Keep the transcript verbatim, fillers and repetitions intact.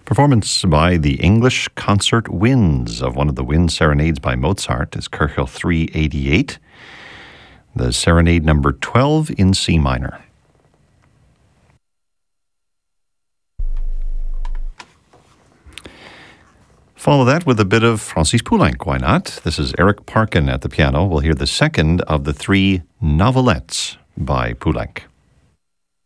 Performance by the English Concert Winds of one of the Wind Serenades by Mozart is Köchel three eighty-eight, the Serenade number twelve in C minor. Follow that with a bit of Francis Poulenc, why not? This is Eric Parkin at the piano. We'll hear the second of the three novelettes by Poulenc.